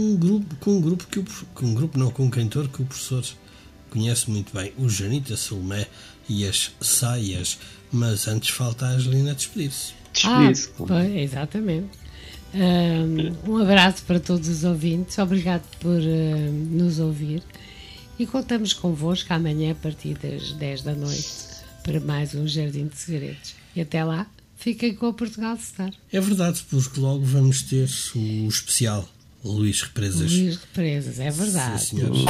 com um cantor que o professor conhece muito bem, o Janita Salomé e as Saias, mas antes falta a Angelina despedir-se. Pois, exatamente. Um abraço para todos os ouvintes, obrigado por nos ouvir e contamos convosco amanhã a partir das 10 da noite para mais um Jardim de Segredos. E até lá, fiquem com o Portugal Star. É verdade, porque logo vamos ter o especial Luís Represas. Luís Represas, é verdade. Sim, senhores.